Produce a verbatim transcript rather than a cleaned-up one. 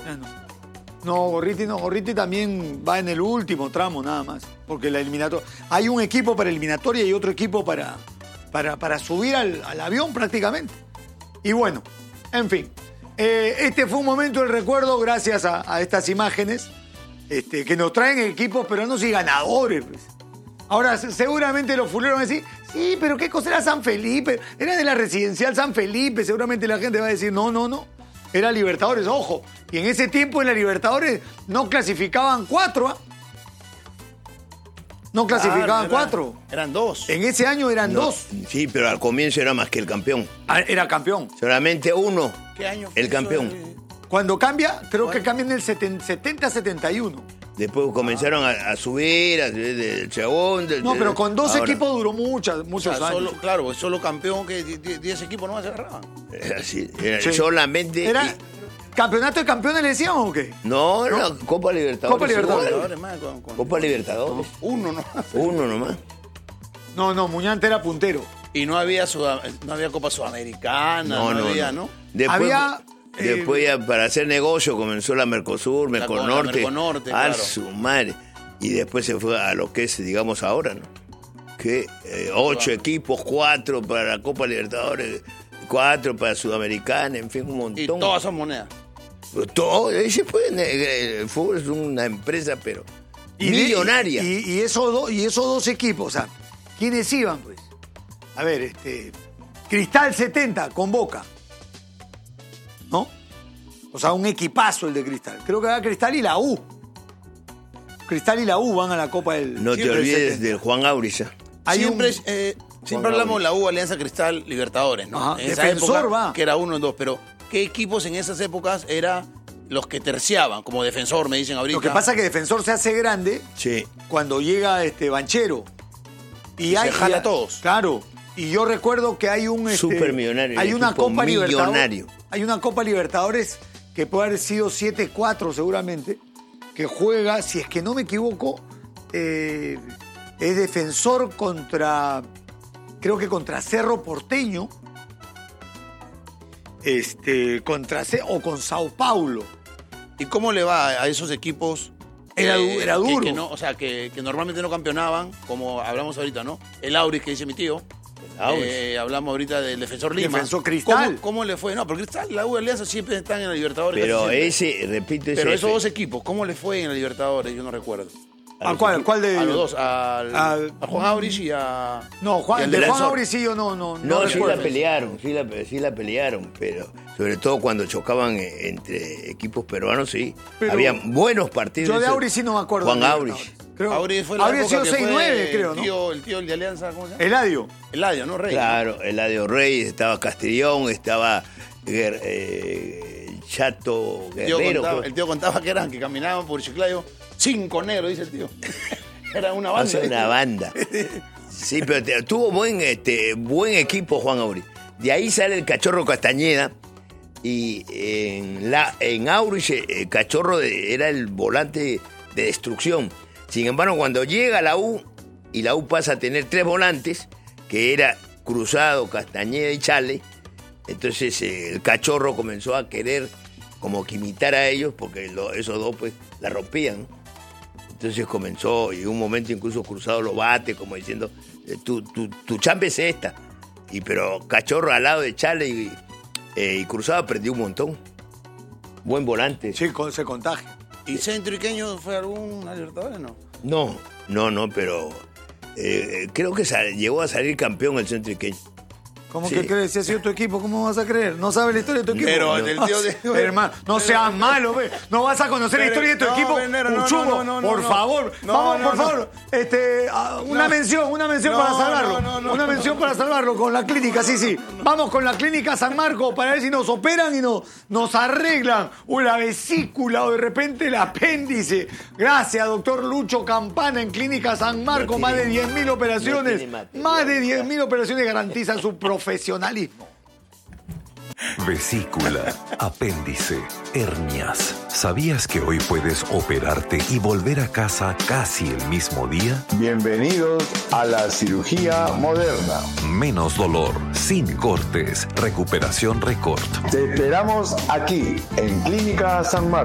Ya no. No, Gorriti no. Gorriti también va en el último tramo nada más. Porque la eliminatoria... Hay un equipo para eliminatoria y otro equipo para, para, para subir al, al avión prácticamente. Y bueno, en fin. Eh, este fue un momento de recuerdo gracias a, a estas imágenes este, que nos traen equipos peruanos y ganadores. Pues. Ahora, seguramente los fuleros van a decir, sí, pero ¿qué cosa era San Felipe? Era de la residencial San Felipe. Seguramente la gente va a decir, no, no, no. Era Libertadores, ojo. Y en ese tiempo en la Libertadores no clasificaban cuatro, ¿ah? ¿eh? No clasificaban claro, era, cuatro. Eran dos. En ese año eran No, dos. Sí, pero al comienzo era más que el campeón. Ah, era campeón. Solamente uno. ¿Qué año fue El campeón. eso? Cuando cambia, creo que cambia en el setenta setenta y uno. Después comenzaron a, a subir, a subir del segundo. No, pero con dos ahora, equipos duró muchas, muchos O sea, años. solo, claro, solo campeón que diez equipos no se agarraban. Era así, era Sí. solamente... ¿Era y- campeonato de campeones le decíamos o qué? no, no, Copa Libertadores. Copa Libertadores. seguro. Ahora, más, con- con- Copa Libertadores. Uno no. Uno nomás. No, no, Muñante era puntero. Y no había, Sudam- no había Copa Sudamericana, no, No, no, había, no. ¿no? Después, Había, eh, después ya para hacer negocio comenzó la Mercosur, La- Merconorte. la Merconorte, a claro. su madre. Y después se fue a lo que es, digamos, ahora, ¿no? Que eh, ocho equipos, cuatro para la Copa Libertadores, cuatro para Sudamericana, en fin, un montón. Y todas son monedas. Todo, ahí se puede, eh, el fútbol es una empresa, pero Y de- millonaria. Y, y esos do- y esos dos equipos, o sea, ¿quiénes iban, pues? A ver, este. Cristal setenta con Boca. ¿No? O sea, un equipazo el de Cristal. Creo que va Cristal y la U. Cristal y la U van a la Copa del. no te del olvides setenta. del Juan Auriza. Hay siempre un- eh, siempre hablamos de la U, Alianza Cristal, Libertadores, ¿no? Ajá, En esa Defensor época, va. que era uno o dos, pero ¿qué equipos en esas épocas eran los que terciaban? Como Defensor, me dicen ahorita. Lo que pasa es que Defensor se hace grande Sí. cuando llega este Banchero. Y, Y se hay, jala y- a todos. Claro. Y yo recuerdo que hay un. Este, Supermillonario, Hay una equipo Copa Libertadores. millonario. Hay una Copa Libertadores que puede haber sido siete cuatro seguramente. Que juega, si es que no me equivoco, eh, es Defensor contra. Creo que contra Cerro Porteño. Este. Contra Ce- o con Sao Paulo. ¿Y cómo le va a esos equipos? Era eh, du- era que- duro. Que, no, o sea, que, que normalmente no campeonaban, como hablamos ahorita, ¿no? El Auris, que dice mi tío. Auris. Eh, hablamos ahorita del Defensor Lima. Defensor Cristal. ¿Cómo, cómo le fue? No, pero Cristal, la U y Alianza siempre están en la Libertadores. Pero casi siempre. ese, repito, ese. Pero esos dos equipos, ¿cómo le fue en la Libertadores? Yo no recuerdo. ¿A cuál? ¿Cuál de A los dos, al, Al- a Juan Auris y a... No, y Juan, al de Juan Defensor. Mauricio no, no, no, No, sí recuerdo. la pelearon, sí la, sí la pelearon, pero sobre todo cuando chocaban eh, entre equipos peruanos, sí. Pero Había buenos partidos. Yo de Ese- Auris sí no me acuerdo. Juan de Auris. Libertadores. Creo, Auris fue la habría época sido que seis fue nueve, creo, el ¿no? tío, el tío el de Alianza, ¿cómo se llama? Eladio. Eladio, ¿no? Rey. Claro, Eladio Reyes, estaba Castellón, estaba Guer- eh, Chato El tío, Guerrero. contaba, creo. el tío contaba que eran, que caminaban por Chiclayo, cinco negros, dice el tío. Era una O banda. sea, una banda. Sí, pero te- tuvo buen, este, buen equipo Juan Auris. De ahí sale el Cachorro Castañeda. Y en, la, en Auris, el Cachorro de- era el volante de destrucción. Sin embargo, cuando llega la U, y la U pasa a tener tres volantes, que era Cruzado, Castañeda y Chale, entonces eh, el Cachorro comenzó a querer como que imitar a ellos, porque lo- esos dos pues la rompían. Entonces comenzó, y en un momento incluso Cruzado lo bate, como diciendo, eh, tu, tu, tu chamba es esta. Y pero Cachorro al lado de Chale y, eh, y Cruzado aprendió un montón. Buen volante. Sí, con- se contagia. ¿Y Centro Iqueño fue alguna Libertadores, no? No, no, no, pero eh, creo que sal- llegó a salir campeón el Centro Iqueño. ¿Cómo Sí. que crees? Si ha sido tu equipo, ¿cómo vas a creer? ¿No sabes la historia de tu equipo? Pero no. del tío de- Pero, hermano, no seas malo, ve. No vas a conocer la Pero- historia de tu no, equipo. Venero, no, Uchugo, no, no, no, por no. favor. No, Vamos, no, por no. favor. Este, ah, una No. mención, una mención No, para salvarlo. no, no, no, una no. mención para salvarlo con la clínica, sí, sí. Vamos con la clínica San Marcos para ver si nos operan y nos, nos arreglan o la vesícula o de repente el apéndice. Gracias, doctor Lucho Campana en Clínica San Marcos. No Más de tiene- diez mil operaciones. no tiene material. Más de diez mil operaciones garantizan su profesionalismo. Vesícula, apéndice, hernias. ¿Sabías que hoy puedes operarte y volver a casa casi el mismo día? Bienvenidos a la cirugía moderna. Menos dolor, sin cortes, recuperación record. Te esperamos aquí, en Clínica San Marcos.